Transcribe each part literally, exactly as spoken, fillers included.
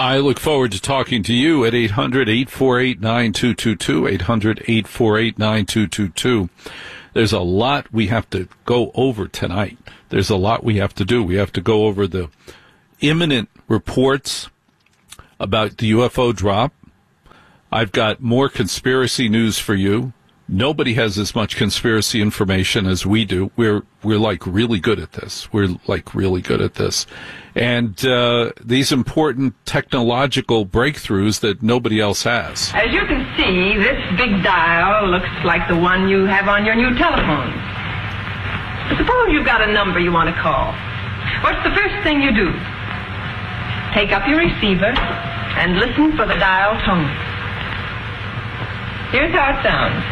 I look forward to talking to you at eight hundred, eight four eight, nine two two two, eight hundred, eight four eight, nine two two two. There's a lot we have to go over tonight. There's a lot we have to do. We have to go over the imminent reports about the U F O drop. I've got more conspiracy news for you. Nobody has as much conspiracy information as we do. We're we're like really good at this. We're like really good at this. And uh, these important technological breakthroughs that nobody else has. As you can see, this big dial looks like the one you have on your new telephone. Suppose you've got a number you want to call. What's the first thing you do? Take up your receiver and listen for the dial tone. Here's how it sounds.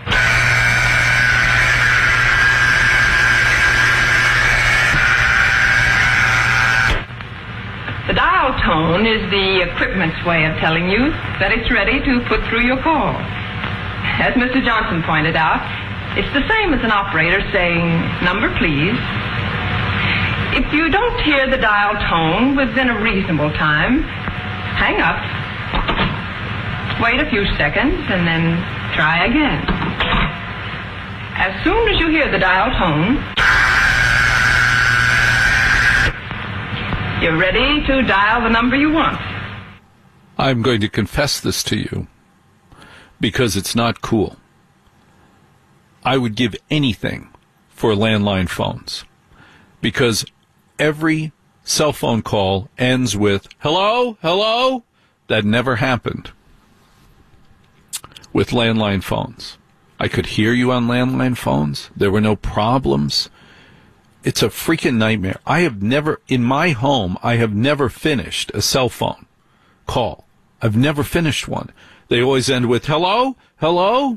The dial tone is the equipment's way of telling you that it's ready to put through your call. As Mister Johnson pointed out, it's the same as an operator saying, "Number, please." If you don't hear the dial tone within a reasonable time, hang up, wait a few seconds, and then try again. As soon as you hear the dial tone, you're ready to dial the number you want. I'm going to confess this to you because it's not cool. I would give anything for landline phones because every cell phone call ends with, hello, hello. That never happened with landline phones. I could hear you on landline phones. There were no problems. It's a freaking nightmare. I have never, in my home, I have never finished a cell phone call. I've never finished one. They always end with, hello, hello.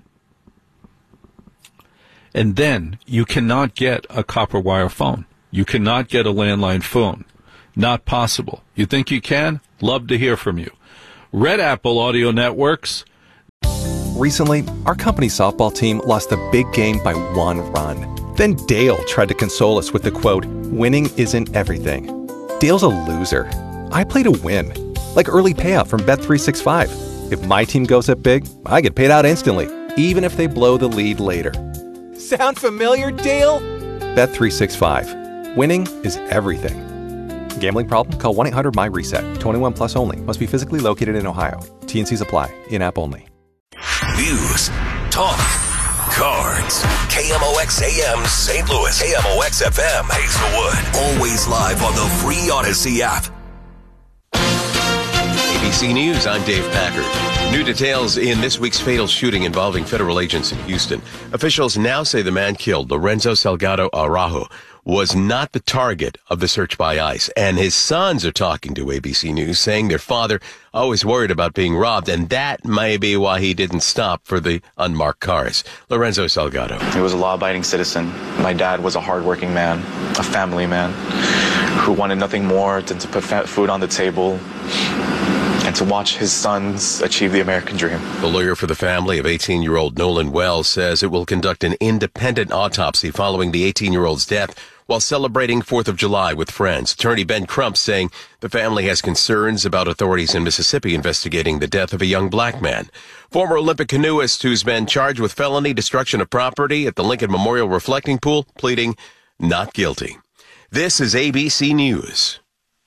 And then you cannot get a copper wire phone. You cannot get a landline phone. Not possible. You think you can? Love to hear from you. Red Apple Audio Networks. Recently, our company's softball team lost the big game by one run. Then Dale tried to console us with the quote, "Winning isn't everything." Dale's a loser. I play to win. Like early payout from Bet three sixty-five. If my team goes up big, I get paid out instantly, even if they blow the lead later. Sound familiar, Dale? Bet three sixty-five. Winning is everything. Gambling problem? Call one eight hundred M Y reset. twenty-one plus only. Must be physically located in Ohio. T N Cs apply. In-app only. News. Talk. Cards. K M O X A M Saint Louis. K M O X F M Hazelwood. Always live on the free Odyssey app. A B C News, I'm Dave Packard. New details in this week's fatal shooting involving federal agents in Houston. Officials now say the man killed, Lorenzo Salgado Araujo, was not the target of the search by ICE. And his sons are talking to A B C News, saying their father always worried about being robbed, and that may be why he didn't stop for the unmarked cars. Lorenzo Salgado. He was a law-abiding citizen. My dad was a hardworking man, a family man, who wanted nothing more than to put food on the table and to watch his sons achieve the American dream. The lawyer for the family of eighteen-year-old Nolan Wells says it will conduct an independent autopsy following the eighteen-year-old's death while celebrating fourth of July with friends. Attorney Ben Crump saying the family has concerns about authorities in Mississippi investigating the death of a young black man. Former Olympic canoeist who's been charged with felony destruction of property at the Lincoln Memorial Reflecting Pool, pleading not guilty. This is A B C News.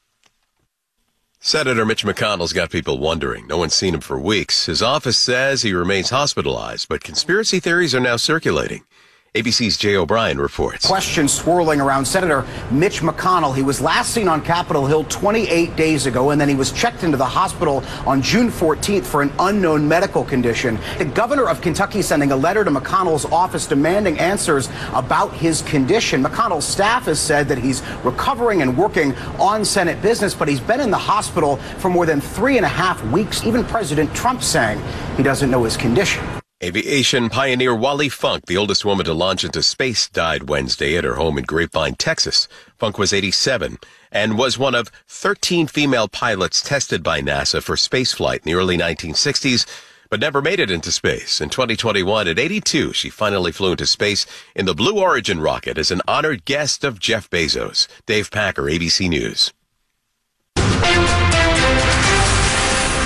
Senator Mitch McConnell's got people wondering. No one's seen him for weeks. His office says he remains hospitalized, but conspiracy theories are now circulating. A B C's Jay O'Brien reports. Questions swirling around Senator Mitch McConnell. He was last seen on Capitol Hill twenty-eight days ago, and then he was checked into the hospital on June fourteenth for an unknown medical condition. The governor of Kentucky sending a letter to McConnell's office demanding answers about his condition. McConnell's staff has said that he's recovering and working on Senate business, but he's been in the hospital for more than three and a half weeks. Even President Trump saying he doesn't know his condition. Aviation pioneer Wally Funk, the oldest woman to launch into space, died Wednesday at her home in Grapevine, Texas. Funk was eighty-seven and was one of thirteen female pilots tested by NASA for spaceflight in the early nineteen sixties, but never made it into space. In twenty twenty-one, at eighty-two, she finally flew into space in the Blue Origin rocket as an honored guest of Jeff Bezos. Dave Packer, A B C News.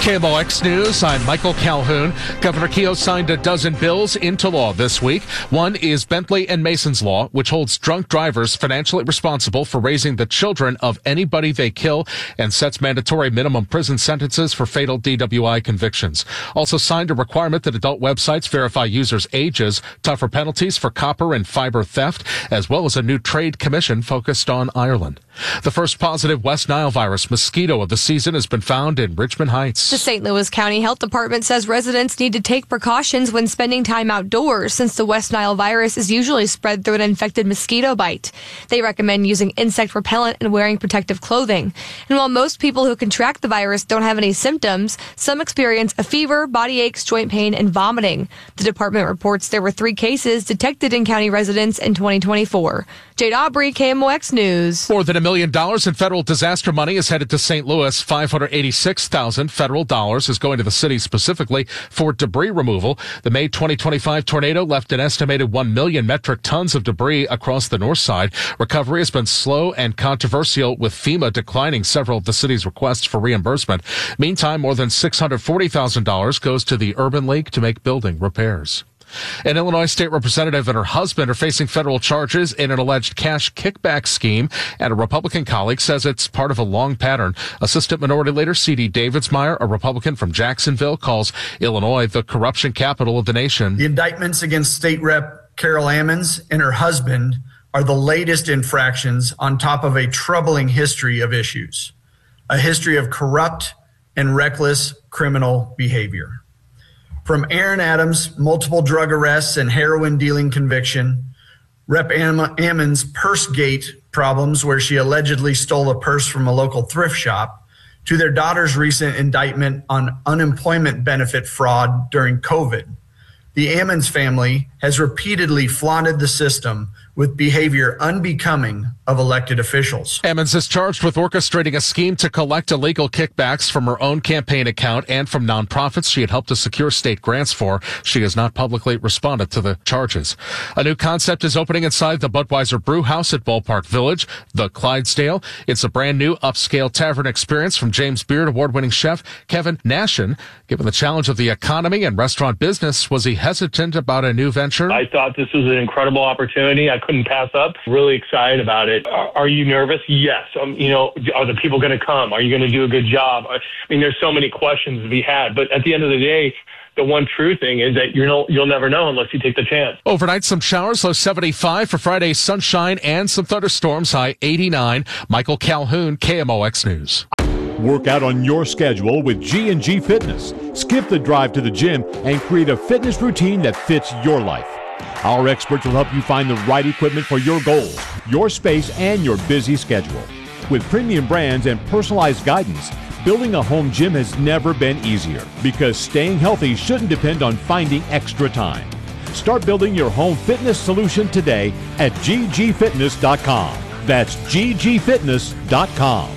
K M O X News, I'm Michael Calhoun. Governor Keogh signed a dozen bills into law this week. One is Bentley and Mason's Law, which holds drunk drivers financially responsible for raising the children of anybody they kill and sets mandatory minimum prison sentences for fatal D W I convictions. Also signed a requirement that adult websites verify users' ages, tougher penalties for copper and fiber theft, as well as a new trade commission focused on Ireland. The first positive West Nile virus mosquito of the season has been found in Richmond Heights. The Saint Louis County Health Department says residents need to take precautions when spending time outdoors since the West Nile virus is usually spread through an infected mosquito bite. They recommend using insect repellent and wearing protective clothing. And while most people who contract the virus don't have any symptoms, some experience a fever, body aches, joint pain, and vomiting. The department reports there were three cases detected in county residents in twenty twenty-four. Jade Aubrey, K M O X News. More than a million dollars in federal disaster money is headed to Saint Louis. five hundred eighty-six thousand federal dollars is going to the city specifically for debris removal. The May twenty twenty-five tornado left an estimated one million metric tons of debris across the north side. Recovery has been slow and controversial, with FEMA declining several of the city's requests for reimbursement. Meantime, more than six hundred forty thousand dollars goes to the Urban League to make building repairs. An Illinois state representative and her husband are facing federal charges in an alleged cash kickback scheme, and a Republican colleague says it's part of a long pattern. Assistant Minority Leader C D Davidsmeyer, a Republican from Jacksonville, calls Illinois the corruption capital of the nation. The indictments against State Rep Carol Ammons and her husband are the latest infractions on top of a troubling history of issues, a history of corrupt and reckless criminal behavior. From Aaron Adams' multiple drug arrests and heroin dealing conviction, Rep Ammons' Pursegate problems where she allegedly stole a purse from a local thrift shop, to their daughter's recent indictment on unemployment benefit fraud during COVID. The Ammons family has repeatedly flaunted the system with behavior unbecoming of elected officials. Ammons is charged with orchestrating a scheme to collect illegal kickbacks from her own campaign account and from nonprofits she had helped to secure state grants for. She has not publicly responded to the charges. A new concept is opening inside the Budweiser Brew House at Ballpark Village, the Clydesdale. It's a brand new upscale tavern experience from James Beard award-winning chef Kevin Nashin. Given the challenge of the economy and restaurant business, was he hesitant about a new venture? I thought this was an incredible opportunity. I couldn't pass up. Really excited about it. Are, are you nervous? Yes. Um, you know, are the people going to come? Are you going to do a good job? I mean, there's so many questions to be had. But at the end of the day, the one true thing is that you know you'll never know unless you take the chance. Overnight, some showers, low seventy-five. For Friday's sunshine and some thunderstorms, high eighty-nine. Michael Calhoun, K M O X News. Work out on your schedule with G and G Fitness. Skip the drive to the gym and create a fitness routine that fits your life. Our experts will help you find the right equipment for your goals, your space, and your busy schedule. With premium brands and personalized guidance, building a home gym has never been easier, because staying healthy shouldn't depend on finding extra time. Start building your home fitness solution today at G G fitness dot com. That's G G fitness dot com.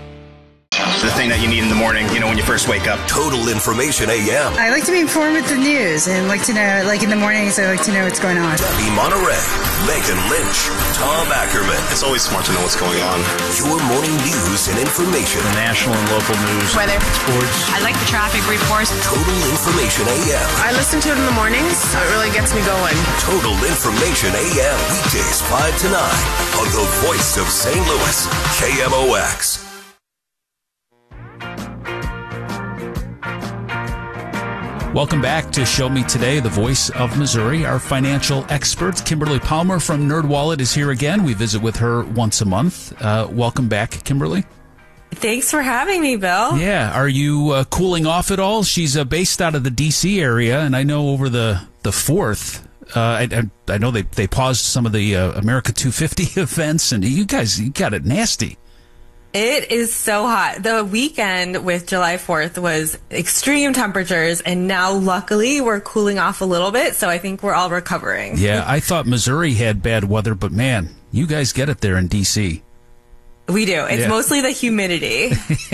The thing that you need in the morning, you know, when you first wake up. Total Information A M. I like to be informed with the news and like to know, like in the mornings, I like to know what's going on. Debbie Monterey, Megan Lynch, Tom Ackerman. It's always smart to know what's going on. Your morning news and information. The national and local news. Weather. Sports. I like the traffic reports. Total Information A M. I listen to it in the mornings, so it really gets me going. Total Information A M. Weekdays five to nine on the voice of Saint Louis, K M O X. Welcome back to Show Me Today, the voice of Missouri. Our financial expert, Kimberly Palmer from NerdWallet, is here again. We visit with her once a month. Uh, welcome back, Kimberly. Thanks for having me, Bill. Yeah. Are you uh, cooling off at all? She's uh, based out of the D C area, and I know over the, the fourth, uh, I, I, I know they, they paused some of the uh, America two fifty events, and you guys, you got it nasty. It is so hot. The weekend with July fourth was extreme temperatures, and now luckily we're cooling off a little bit, so I think we're all recovering. Yeah, I thought Missouri had bad weather, but man, you guys get it there in D C. We do. It's Yeah. mostly the humidity.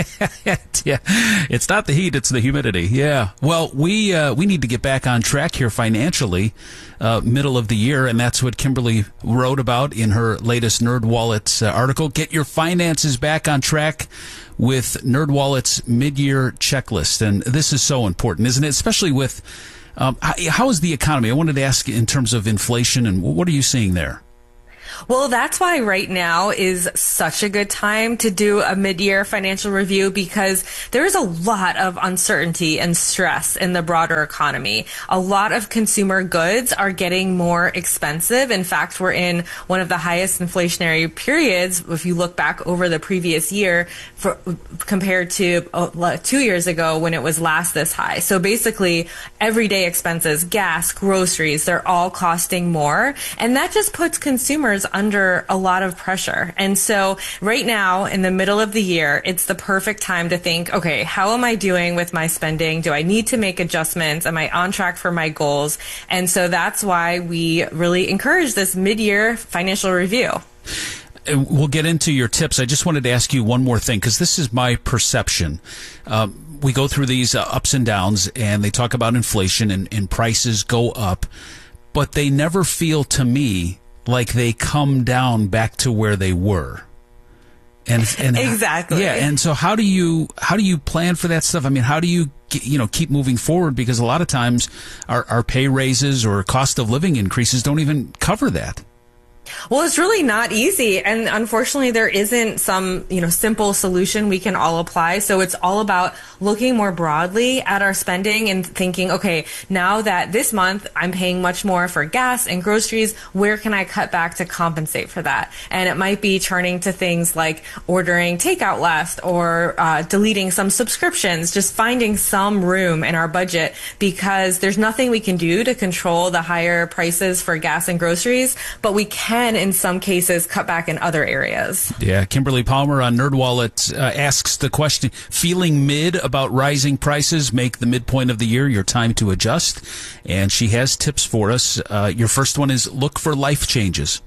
Yeah, it's not the heat; it's the humidity. Yeah. Well, we uh, we need to get back on track here financially, uh, middle of the year, and that's what Kimberly wrote about in her latest NerdWallet uh, article. Get your finances back on track with NerdWallet's mid-year checklist, and this is so important, isn't it? Especially with um, how, how is the economy? I wanted to ask in terms of inflation, and what are you seeing there? Well, that's why right now is such a good time to do a mid-year financial review, because there is a lot of uncertainty and stress in the broader economy. A lot of consumer goods are getting more expensive. In fact, we're in one of the highest inflationary periods if you look back over the previous year for, compared to uh, two years ago when it was last this high. So basically, everyday expenses, gas, groceries, they're all costing more. And that just puts consumers under a lot of pressure. And so right now, in the middle of the year, it's the perfect time to think, okay, how am I doing with my spending? Do I need to make adjustments? Am I on track for my goals? And so that's why we really encourage this mid-year financial review. We'll get into your tips. I just wanted to ask you one more thing, because this is my perception. Um, we go through these uh, ups and downs, and they talk about inflation and, and prices go up, but they never feel to me like they come down back to where they were. And, and exactly. Yeah. And so how do you, how do you plan for that stuff? I mean, how do you, you know, keep moving forward? Because a lot of times our, our pay raises or cost of living increases don't even cover that. Well, it's really not easy. And unfortunately, there isn't some, you know, simple solution we can all apply. So it's all about looking more broadly at our spending and thinking, okay, now that this month I'm paying much more for gas and groceries, where can I cut back to compensate for that? And it might be turning to things like ordering takeout less or uh, deleting some subscriptions, just finding some room in our budget, because there's nothing we can do to control the higher prices for gas and groceries, but we can Can, in some cases, cut back in other areas. Yeah, Kimberly Palmer on NerdWallet uh, asks the question, feeling mid about rising prices, make the midpoint of the year your time to adjust. And she has tips for us. Uh, your first one is look for life changes.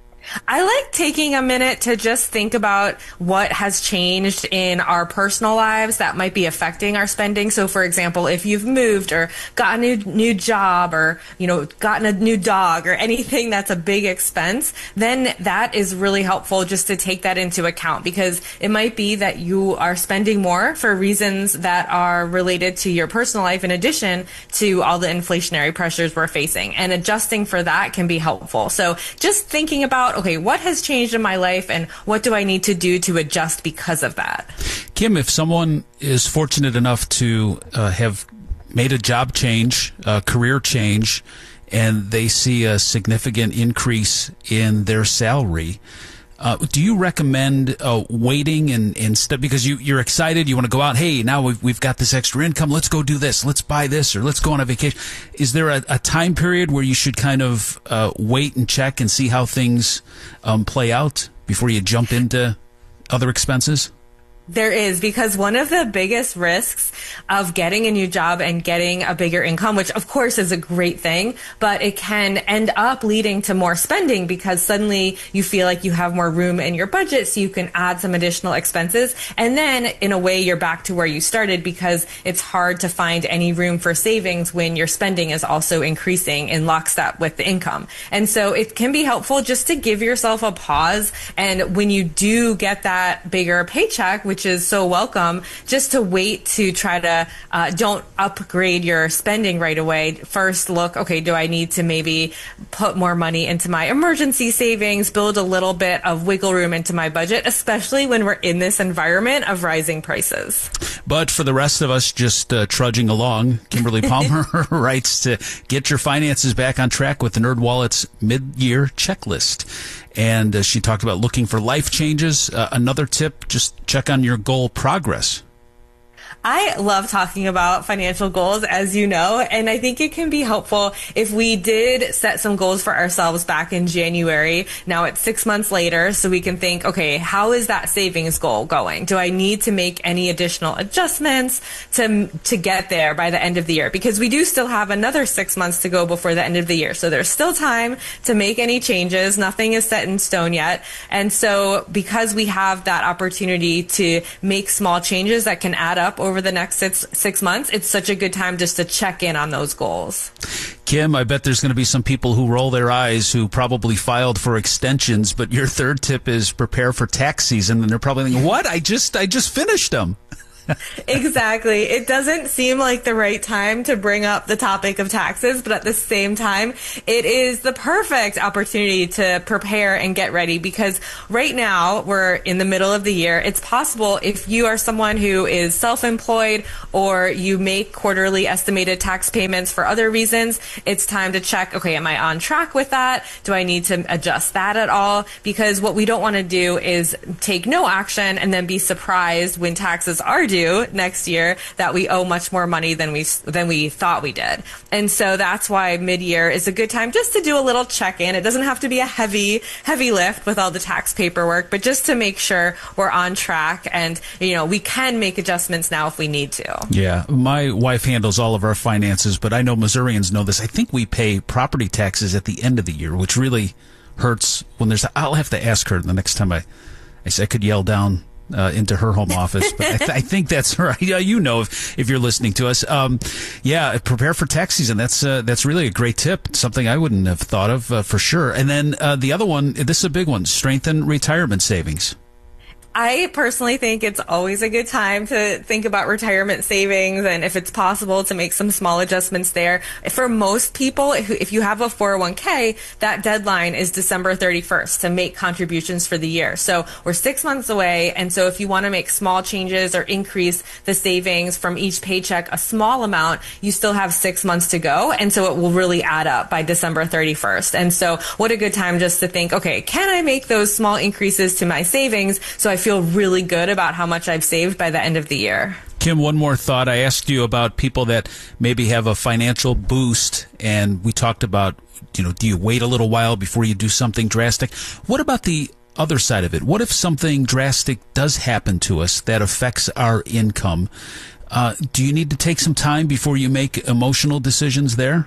I like taking a minute to just think about what has changed in our personal lives that might be affecting our spending. So, for example, if you've moved or got a new, new job or, you know, gotten a new dog or anything that's a big expense, then that is really helpful just to take that into account, because it might be that you are spending more for reasons that are related to your personal life in addition to all the inflationary pressures we're facing. And adjusting for that can be helpful. So just thinking about, okay, what has changed in my life and what do I need to do to adjust because of that? Kim, if someone is fortunate enough to uh, have made a job change, a career change, and they see a significant increase in their salary, uh, do you recommend uh, waiting and instead, because you, you're excited, you want to go out, hey, now we've, we've got this extra income, let's go do this, let's buy this, or let's go on a vacation. Is there a, a time period where you should kind of uh, wait and check and see how things um, play out before you jump into other expenses? There is, because one of the biggest risks of getting a new job and getting a bigger income, which of course is a great thing, but it can end up leading to more spending because suddenly you feel like you have more room in your budget so you can add some additional expenses. And then in a way you're back to where you started because it's hard to find any room for savings when your spending is also increasing in lockstep with the income. And so it can be helpful just to give yourself a pause. And when you do get that bigger paycheck, which is so welcome, just to wait to try to uh, don't upgrade your spending right away. First look, okay, do I need to maybe put more money into my emergency savings, build a little bit of wiggle room into my budget, especially when we're in this environment of rising prices. But for the rest of us just uh, trudging along, Kimberly Palmer writes to get your finances back on track with the NerdWallet's mid-year checklist. And uh, she talked about looking for life changes. Uh, another tip, just check on your goal progress. I love talking about financial goals, as you know, and I think it can be helpful if we did set some goals for ourselves back in January. Now it's six months later, so we can think, okay, how is that savings goal going? Do I need to make any additional adjustments to to get there by the end of the year? Because we do still have another six months to go before the end of the year, so there's still time to make any changes. Nothing is set in stone yet, and so because we have that opportunity to make small changes that can add up over over the next six, six months, it's such a good time just to check in on those goals. Kim, I bet there's going to be some people who roll their eyes who probably filed for extensions, but your third tip is prepare for tax season, and they're probably thinking, what? I just, I just finished them. Exactly. It doesn't seem like the right time to bring up the topic of taxes, but at the same time, it is the perfect opportunity to prepare and get ready, because right now we're in the middle of the year. It's possible if you are someone who is self-employed or you make quarterly estimated tax payments for other reasons, it's time to check, okay, am I on track with that? Do I need to adjust that at all? Because what we don't want to do is take no action and then be surprised when taxes are due next year that we owe much more money than we than we thought we did. And so that's why mid-year is a good time just to do a little check-in. It doesn't have to be a heavy heavy lift with all the tax paperwork, but just to make sure we're on track, and you know, we can make adjustments now if we need to. Yeah, my wife handles all of our finances, but I know Missourians know this. I think we pay property taxes at the end of the year, which really hurts when there's I'll have to ask her the next time I I, I could yell down Uh, into her home office, but I, th- I think that's right. Yeah, you know, if, if you're listening to us, um, yeah, prepare for tax season. That's uh, that's really a great tip. Something I wouldn't have thought of uh, for sure. And then uh, the other one, this is a big one: strengthen retirement savings. I personally think it's always a good time to think about retirement savings, and if it's possible to make some small adjustments there. For most people, if, if you have a four oh one k, that deadline is December thirty-first to make contributions for the year. So we're six months away, and so if you want to make small changes or increase the savings from each paycheck a small amount, you still have six months to go, and so it will really add up by December thirty-first. And so what a good time just to think, okay, can I make those small increases to my savings so I feel really good about how much I've saved by the end of the year? Kim, one more thought. I asked you about people that maybe have a financial boost, and we talked about, you know, do you wait a little while before you do something drastic? What about the other side of it? What if something drastic does happen to us that affects our income? Uh, do you need to take some time before you make emotional decisions there?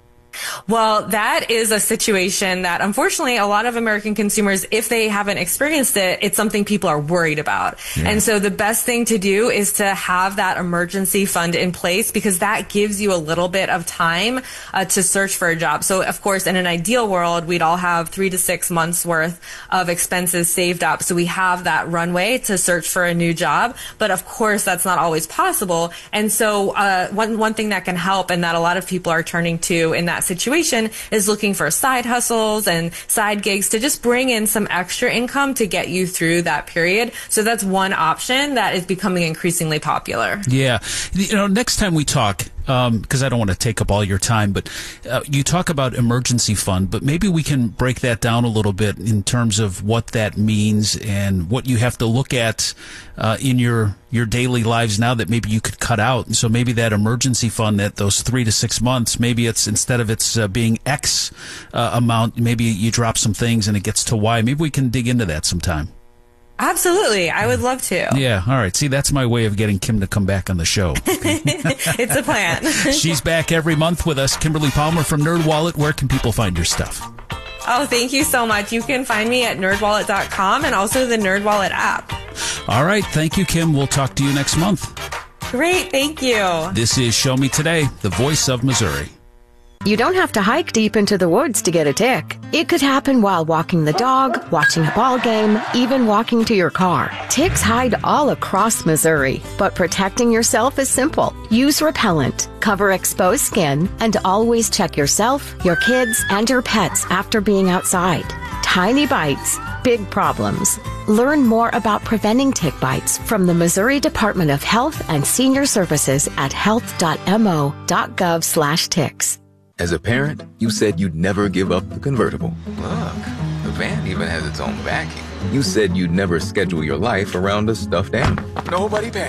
Well, that is a situation that, unfortunately, a lot of American consumers, if they haven't experienced it, it's something people are worried about. Yeah. And so the best thing to do is to have that emergency fund in place, because that gives you a little bit of time uh, to search for a job. So, of course, in an ideal world, we'd all have three to six months worth of expenses saved up. So we have that runway to search for a new job. But, of course, that's not always possible. And so uh, one, one thing that can help, and that a lot of people are turning to in that situation, is looking for side hustles and side gigs to just bring in some extra income to get you through that period. So that's one option that is becoming increasingly popular. Yeah. You know, next time we talk, because um, I don't want to take up all your time, but uh, you talk about emergency fund, but maybe we can break that down a little bit in terms of what that means and what you have to look at uh, in your your daily lives now that maybe you could cut out. And so maybe that emergency fund, that those three to six months, maybe it's, instead of it's uh, being X uh, amount, maybe you drop some things and it gets to Y. Maybe we can dig into that sometime. Absolutely. I would love to. Yeah. All right. See, that's my way of getting Kim to come back on the show. It's a plan. She's back every month with us. Kimberly Palmer from NerdWallet. Where can people find your stuff? Oh, thank you so much. You can find me at nerd wallet dot com and also the NerdWallet app. All right. Thank you, Kim. We'll talk to you next month. Great. Thank you. This is Show Me Today, the voice of Missouri. You don't have to hike deep into the woods to get a tick. It could happen while walking the dog, watching a ball game, even walking to your car. Ticks hide all across Missouri, but protecting yourself is simple. Use repellent, cover exposed skin, and always check yourself, your kids, and your pets after being outside. Tiny bites, big problems. Learn more about preventing tick bites from the Missouri Department of Health and Senior Services at health dot m o dot gov slash ticks. As a parent, you said you'd never give up the convertible. Look, the van even has its own vacuum. You said you'd never schedule your life around a stuffed animal. Nobody panic.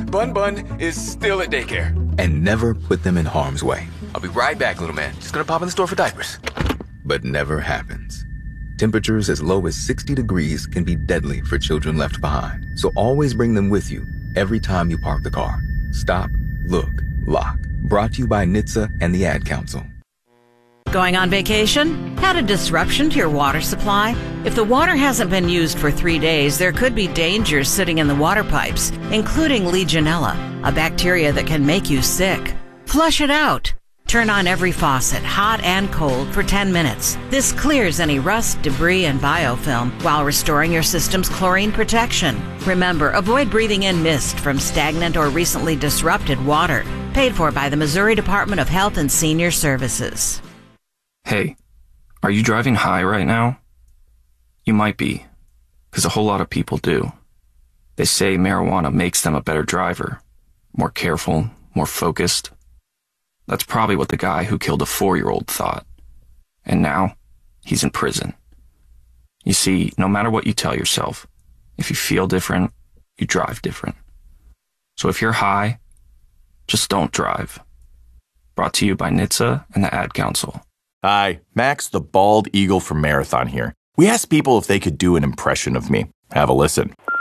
Bun Bun is still at daycare. And never put them in harm's way. I'll be right back, little man. Just gonna pop in the store for diapers. But never happens. Temperatures as low as sixty degrees can be deadly for children left behind. So always bring them with you every time you park the car. Stop, look, lock. Brought to you by N H T S A and the Ad Council. Going on vacation? Had a disruption to your water supply? If the water hasn't been used for three days, there could be dangers sitting in the water pipes, including Legionella, a bacteria that can make you sick. Flush it out. Turn on every faucet, hot and cold, for ten minutes. This clears any rust, debris, and biofilm while restoring your system's chlorine protection. Remember, avoid breathing in mist from stagnant or recently disrupted water. Paid for by the Missouri Department of Health and Senior Services. Hey, are you driving high right now? You might be, because a whole lot of people do. They say marijuana makes them a better driver, more careful, more focused. That's probably what the guy who killed a four-year-old thought. And now, he's in prison. You see, no matter what you tell yourself, if you feel different, you drive different. So if you're high, just don't drive. Brought to you by N H T S A and the Ad Council. Hi, Max the Bald Eagle from Marathon here. We asked people if they could do an impression of me. Have a listen.